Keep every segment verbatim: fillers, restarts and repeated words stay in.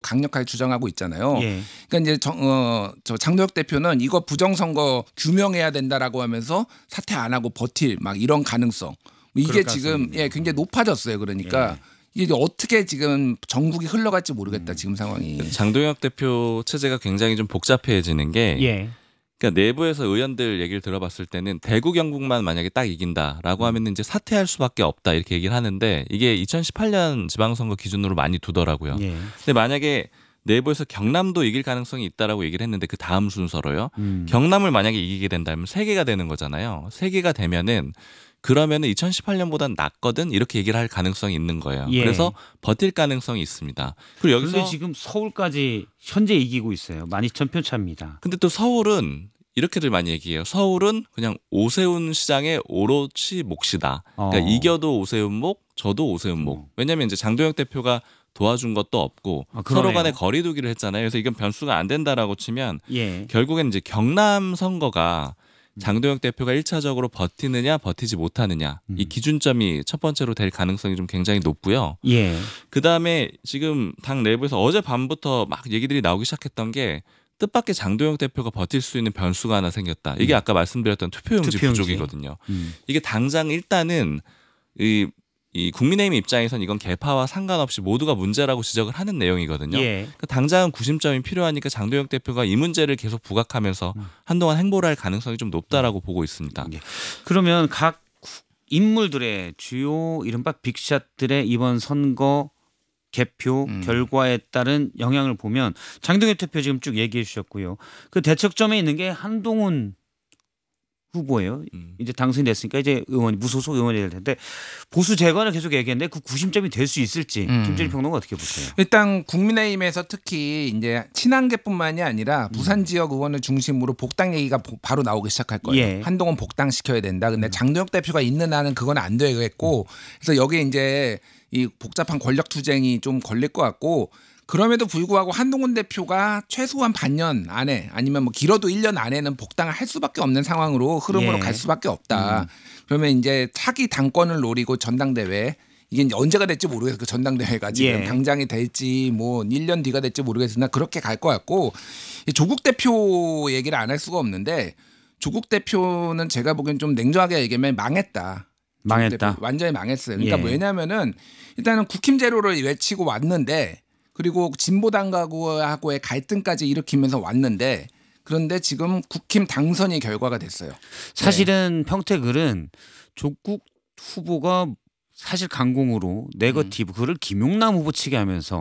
강력하게 주장하고 있잖아요. 예. 그러니까 이제 정, 어, 저 장도혁 대표는 이거 부정선거 규명해야 된다라고 하면서 사퇴 안 하고 버틸 막 이런 가능성. 이게 지금 예, 굉장히 높아졌어요. 그러니까 예. 이게 어떻게 지금 전국이 흘러갈지 모르겠다. 지금 상황이. 장도혁 대표 체제가 굉장히 좀 복잡해지는 게 예. 그러니까 내부에서 의원들 얘기를 들어봤을 때는 대구 경북만 만약에 딱 이긴다라고 하면 이제 사퇴할 수밖에 없다 이렇게 얘기를 하는데 이게 이천십팔 년 지방선거 기준으로 많이 두더라고요. 예. 근데 만약에 내부에서 경남도 이길 가능성이 있다라고 얘기를 했는데 그 다음 순서로요. 음. 경남을 만약에 이기게 된다면 세 개가 되는 거잖아요. 세 개가 되면은 그러면은 이천십팔 년보다는 낫거든 이렇게 얘기를 할 가능성이 있는 거예요. 예. 그래서 버틸 가능성이 있습니다. 그리고 여기서 그런데 지금 서울까지 현재 이기고 있어요. 만 이천 표 차입니다. 근데 또 서울은 이렇게들 많이 얘기해요. 서울은 그냥 오세훈 시장의 오로치 몫이다. 그러니까 어. 이겨도 오세훈 목, 저도 오세훈 목. 왜냐하면 이제 장도혁 대표가 도와준 것도 없고 아, 그러네요. 서로 간에 거리두기를 했잖아요. 그래서 이건 변수가 안 된다라고 치면 예. 결국엔 이제 경남 선거가 장도혁 대표가 일 차적으로 버티느냐 버티지 못하느냐 이 기준점이 첫 번째로 될 가능성이 좀 굉장히 높고요. 예. 그다음에 지금 당 내부에서 어제 밤부터 막 얘기들이 나오기 시작했던 게 뜻밖의 장도혁 대표가 버틸 수 있는 변수가 하나 생겼다. 이게 아까 말씀드렸던 투표용지, 투표용지. 부족이거든요. 음. 이게 당장 일단은 이, 이 국민의힘 입장에선 이건 개파와 상관없이 모두가 문제라고 지적을 하는 내용이거든요. 예. 그러니까 당장은 구심점이 필요하니까 장도혁 대표가 이 문제를 계속 부각하면서 한동안 행보를 할 가능성이 좀 높다라고 보고 있습니다. 예. 그러면 각 인물들의 주요 이른바 빅샷들의 이번 선거 개표 음. 결과에 따른 영향을 보면 장동혁 대표 지금 쭉 얘기해 주셨고요. 그 대척점에 있는 게 한동훈 후보예요. 음. 이제 당선이 됐으니까 이제 의원 무소속 의원이 될 텐데 보수 재건을 계속 얘기했는데 그 구심점이 될 수 있을지 음. 김준일 평론가 어떻게 보세요? 일단 국민의힘에서 특히 이제 친한계뿐만이 아니라 부산 지역 의원을 중심으로 복당 얘기가 보- 바로 나오기 시작할 거예요. 예. 한동훈 복당 시켜야 된다. 근데 장도혁 대표가 있는 한은 그건 안 되겠고 그래서 여기에 이제 이 복잡한 권력 투쟁이 좀 걸릴 것 같고 그럼에도 불구하고 한동훈 대표가 최소한 반년 안에 아니면 뭐 길어도 일 년 안에는 복당을 할 수밖에 없는 상황으로 흐름으로 예. 갈 수밖에 없다. 그러면 이제 차기 당권을 노리고 전당대회 이게 이제 언제가 될지 모르겠어요. 그 전당대회가 지금 예. 당장이 될지 뭐 일 년 뒤가 될지 모르겠으나 그렇게 갈 것 같고 조국 대표 얘기를 안 할 수가 없는데 조국 대표는 제가 보기엔 좀 냉정하게 얘기하면 망했다. 망했다. 완전히 망했어요. 그러니까 예. 왜냐하면은 일단은 국힘 제로를 외치고 왔는데 그리고 진보당하고의 갈등까지 일으키면서 왔는데 그런데 지금 국힘 당선이 결과가 됐어요. 사실은 평택을은 조국 후보가 사실 강공으로 네거티브 그를 김용남 후보 측에 하면서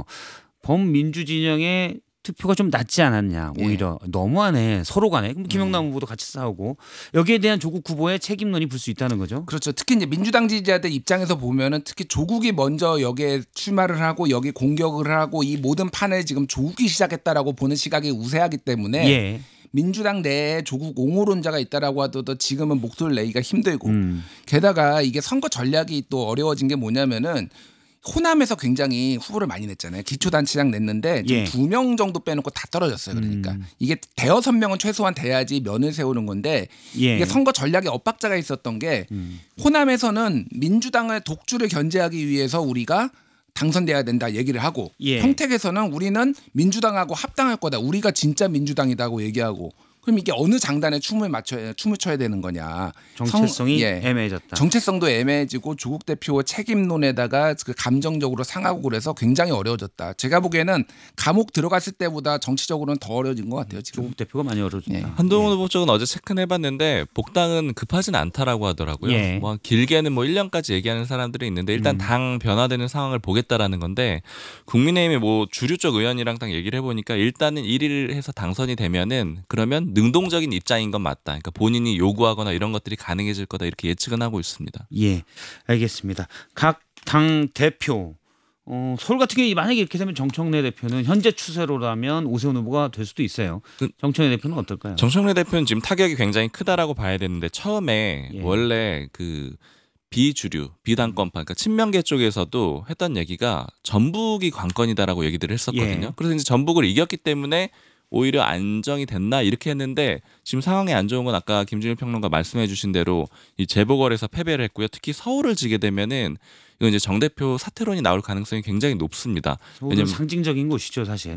범민주 진영의 투표가 좀 낮지 않았냐 오히려 너무하네 서로 간에 그럼 김용남 후보도 같이 싸우고 여기에 대한 조국 후보의 책임론이 불 수 있다는 거죠. 그렇죠. 특히 이제 민주당 지지자들 입장에서 보면은 특히 조국이 먼저 여기에 출마를 하고 여기 공격을 하고 이 모든 판을 지금 조국이 시작했다라고 보는 시각이 우세하기 때문에 예. 민주당 내에 조국 옹호론자가 있다라고 하더라도 지금은 목소리를 내기가 힘들고 음. 게다가 이게 선거 전략이 또 어려워진 게 뭐냐면은 호남에서 굉장히 후보를 많이 냈잖아요. 기초단체장 냈는데 예. 두 명 정도 빼놓고 다 떨어졌어요. 그러니까 음. 이게 대여섯 명은 최소한 돼야지 면을 세우는 건데 예. 이게 선거 전략에 엇박자가 있었던 게 음. 호남에서는 민주당의 독주를 견제하기 위해서 우리가 당선돼야 된다 얘기를 하고 예. 평택에서는 우리는 민주당하고 합당할 거다. 우리가 진짜 민주당이다고 얘기하고 그럼 이게 어느 장단에 춤을 맞춰야 춤을 춰야 되는 거냐. 정체성이 성- 예. 애매해졌다. 정체성도 애매해지고 조국 대표의 책임론에다가 그 감정적으로 상하고 그래서 굉장히 어려워졌다. 제가 보기에는 감옥 들어갔을 때보다 정치적으로는 더 어려워진 것 같아요. 지금. 조국 대표가 많이 어려졌다. 예. 한동훈 후보 쪽은 어제 체크는 해봤는데 복당은 급하진 않다라고 하더라고요. 예. 뭐 길게는 뭐 일 년까지 얘기하는 사람들이 있는데 일단 음. 당 변화되는 상황을 보겠다라는 건데 국민의힘의 뭐 주류 쪽 의원이랑 딱 얘기를 해보니까 일단은 일 위를 해서 당선이 되면은 그러면 능동적인 입장인 건 맞다. 그러니까 본인이 요구하거나 이런 것들이 가능해질 거다 이렇게 예측은 하고 있습니다. 예, 알겠습니다. 각 당 대표 어, 서울 같은 경우에 만약에 이렇게 되면 정청래 대표는 현재 추세로라면 오세훈 후보가 될 수도 있어요. 그- 정청래 대표는 어떨까요? 정청래 대표는 지금 타격이 굉장히 크다라고 봐야 되는데 처음에 예. 원래 그 비주류, 비당권파, 그러니까 친명계 쪽에서도 했던 얘기가 전북이 관건이다라고 얘기들을 했었거든요. 예. 그래서 이제 전북을 이겼기 때문에 오히려 안정이 됐나 이렇게 했는데 지금 상황이 안 좋은 건 아까 김준일 평론가 말씀해주신 대로 이 재보궐에서 패배를 했고요. 특히 서울을 지게 되면은 이건 이제 정 대표 사퇴론이 나올 가능성이 굉장히 높습니다. 서울은 왜냐면 상징적인 곳이죠, 사실.